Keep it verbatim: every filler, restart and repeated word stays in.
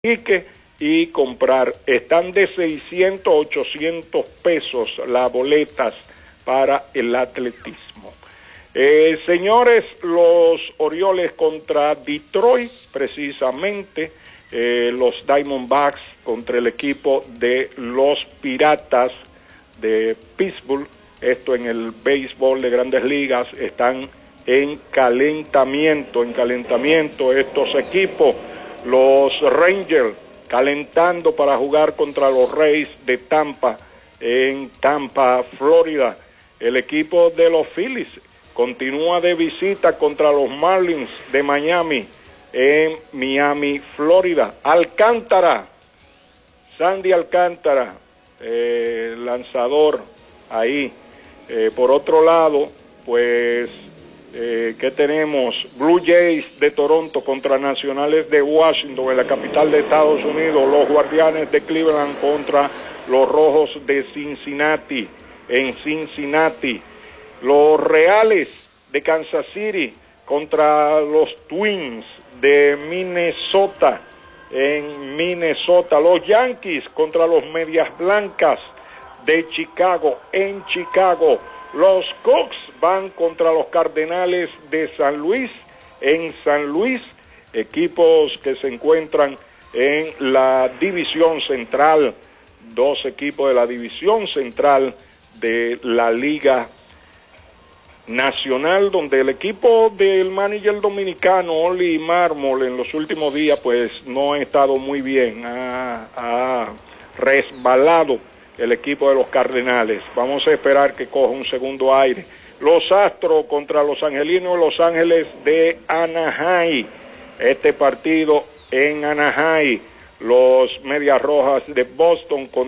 y comprar. Están de seiscientos a ochocientos pesos las boletas para el atletismo. Eh, señores, los Orioles contra Detroit, precisamente, eh, los Diamondbacks contra el equipo de los Piratas de Pittsburgh, esto en el béisbol de Grandes Ligas, están en calentamiento, en calentamiento estos equipos. Los Rangers calentando para jugar contra los Rays de Tampa en Tampa, Florida. El equipo de los Phillies continúa de visita contra los Marlins de Miami en Miami, Florida. Alcántara, Sandy Alcántara, eh, lanzador ahí. Eh, por otro lado, pues, eh, ¿qué tenemos? Blue Jays de Toronto contra Nacionales de Washington en la capital de Estados Unidos. Los Guardianes de Cleveland contra los Rojos de Cincinnati en Cincinnati. Los Reales de Kansas City contra los Twins de Minnesota en Minnesota. Los Yankees contra los Medias Blancas de Chicago en Chicago. Los Cubs van contra los Cardenales de San Luis en San Luis, equipos que se encuentran en la división central, dos equipos de la división central de la Liga Nacional, donde el equipo del manager dominicano Oli Mármol en los últimos días pues no ha estado muy bien, ha, ha resbalado el equipo de los Cardenales. Vamos a esperar que coja un segundo aire. Los Astros contra los Angelinos de Los Ángeles de Anaheim, este partido en Anaheim. Los Medias Rojas de Boston contra